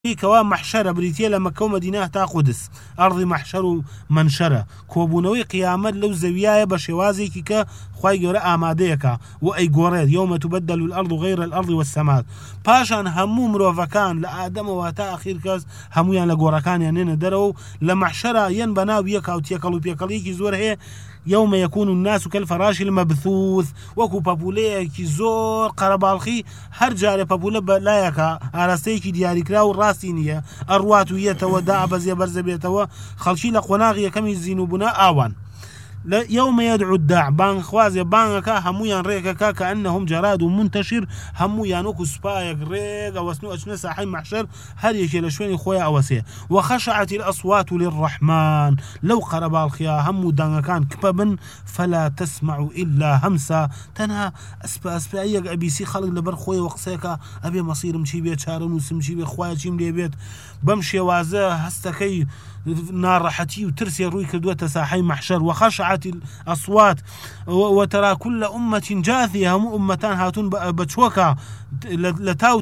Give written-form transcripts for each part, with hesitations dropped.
كوا محشرة بريتيا لما كو مدينة تا قدس أرض محشر منشرة كوبونوي قيامة لو زويايا بشوازي كيكا خواي جورا آماديكا وأي قوريد يوم تبدل الأرض غير الأرض والسماء باشان همو مروفكان لآدم واتا أخير كاز همو يان لقوركان يانين درو لمحشرة ين بناو يكا وتيكالو بيكاليكي زور هي يوم يكون الناس كالفراش المبثوث وكو بابوليكي زور قربالخي هر جاري بابولا بلايكا أرستيكي دياري كراو راسينية أرواتو يتوا دابز يبرزبيتوا خلشي لقناغي كمي الزينوبنا آوان يوم يدعو الداع بان خوازي بانكا همويان ريكا كأنهم جراد منتشر همويان وكو سبايك ريكا وسنو أجنة ساحي محشر هل يشي لشويني خويا أوسيه وخشعت الأصوات للرحمن لو قرب الخيا همو دانكان كبابن فلا تسمع إلا همسا تنها أسبا أيك أبيسي خلق لبر خويا وقسيكا أبي مصير مشي بيت شارن وسمشي بي خويا جيم لي بيت بمشي وازا هستكي نار راحتي وترسي روي كدوة ساحي محشر وخشعت الأصوات وترى كل أمة جاثية هم أمتان هاتون بتشوكا لتاو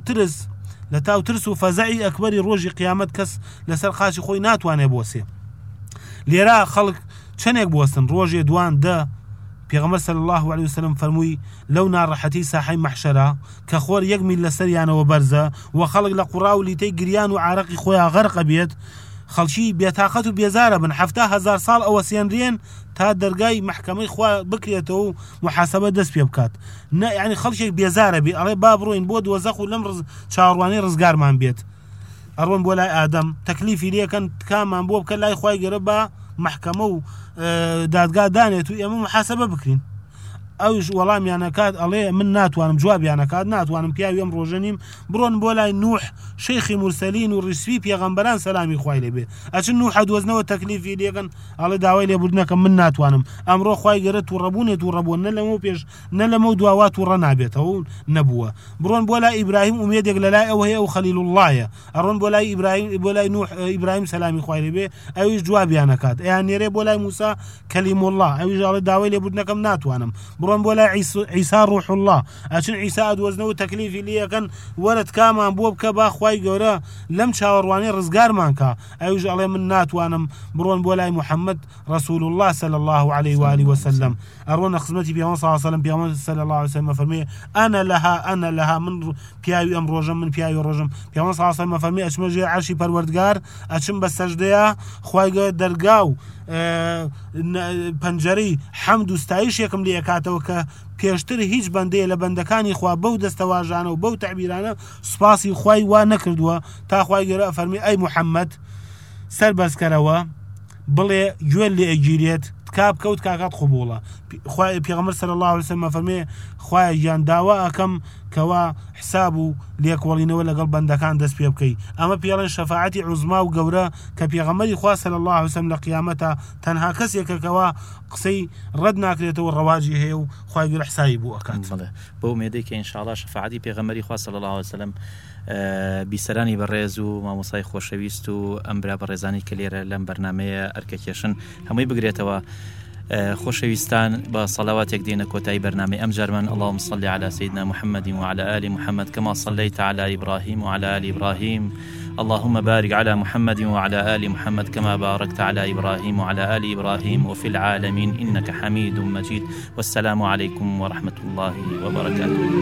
ترس فزعي أكبر روجي قيامة كس لسر خاشي خوي ناتوان يبوسي ليرا خلق چنك بوسن روجي دوان دا پیغمبر صلى الله عليه وسلم فرموي لو نار راحتي ساحي محشرة كخور يقمي لسريان وبرزة وخلق لقراو لتي قريان وعرقي خويا غرق بيت خلشي بيتاقت وبيزارة بن 7,000 سال أو سينرين تا درجاي محكمة خوا بكريته محاسبة دس بيبكات يعني خلشي بيزارة بي على باب روين بود وزخو لم شارواني رزقار من بيت أروان بولا آدم تكليفي ليه كان كام بوب كان لا إخوي قربا محكمة دادقا دانيتو يا محاسبة بكرين أوش والله يعني كاد عليه من ناتوانم جواب يعني كاد ناتوانم بيا يوم روجنيم برون بولاي نوح شيخ مرسلين والرسفي بيغمبران سلامي خوي لي بي أشن نوح حد وزنه التكليفي ليكن على دعوي لي بدنا من ناتوانم أمره خوي قرت وربون نلمو بيش نلمو دعوات ورنا بيته نبوة برون بولا إبراهيم أميد يقلا وهي أو خليل الله أرون بولا إبراهيم بولا نوح إبراهيم سلامي خوي لي بي أوش جواب يعني كاد يعني ري بولا موسى كلم الله أوش على دعوي لي بدنا كم ناتوانم برون بولا عيسى روح الله عشان عيسى أدوزنه تكليفي ليه كان ولد كاما بوب كبا خواي جورا لم شاورواني رزقار مانكا أيوج عليه من نات وانم برون بولا محمد رسول الله صلى الله عليه وآله وسلم أرونا خدمتي بيوم صلى الله عليه وسلم بيوم صلى الله عليه وسلم فرمي أنا لها من بياوي أم رجم من بياوي رجم بيوم صلى الله عليه وسلم فرمي أشمجي عرشي پروردگار أشم بسجديا خواي جور درجاو پنجري حمد واستعيش يكم ليكاتو پێشتر هیچ بەندەیە لە بەندەکانی خوا بەو دەستەواژانە و بەو تەعبیرانە سوپاسی خوای وا نەکردووە تا خوای گەورە فەرمی ئەی موحەممەد سەربەزکەرەوە بڵێ گوێ لێ ئەگیرێت تکا بکەوت کاکات قبوڵە پێغەمبەر صلی الله عليه وسلم فەرمێ خوای گیان داوا ئەکەم کەوا حساب و لێکۆڵینەوە لەگەڵ بەندەکان دەست پێ بکەی ئەمە پێڵێن شەفاعەتی عوزما و گەورە کە پێغەمبەری خوا صلی الله عليه وسلم لە قیامەتە تەنها کەسێکە کەوا قسەی ڕەت ناکرێتەوە ڕەواجی هەیە و خوای گەورە حسابی بۆ ئەکات بۆ ئومێدەی کە ئینشاءالله شەفاعەتی پێغەمبەری خوا صلی الله عليه وسلم بیسەرانی بەڕێز و مامۆسای خۆشەویست و ئەم برا بەڕێزانی کە لێرە لەم بەرنامەیە ئەرکەکێشن هەمووی بگرێتەوە خوشويستان بصلواتك دينا كوتاي برنامج أمجرمن اللهم صل على سيدنا محمد وعلى آل محمد كما صليت على إبراهيم وعلى آل إبراهيم اللهم بارك على محمد وعلى آل محمد كما باركت على إبراهيم وعلى آل إبراهيم وفي العالمين إنك حميد مجيد والسلام عليكم ورحمة الله وبركاته.